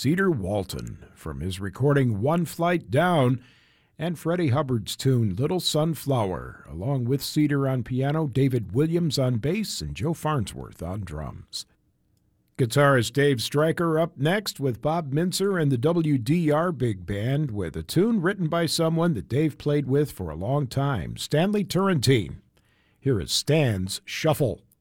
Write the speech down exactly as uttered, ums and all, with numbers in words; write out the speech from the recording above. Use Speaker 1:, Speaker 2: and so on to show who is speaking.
Speaker 1: Cedar Walton from his recording One Flight Down, and Freddie Hubbard's tune Little Sunflower, along with Cedar on piano, David Williams on bass, and Joe Farnsworth on drums. Guitarist Dave Stryker up next with Bob Mincer and the W D R Big Band with a tune written by someone that Dave played with for a long time, Stanley Turrentine. Here is Stan's Shuffle.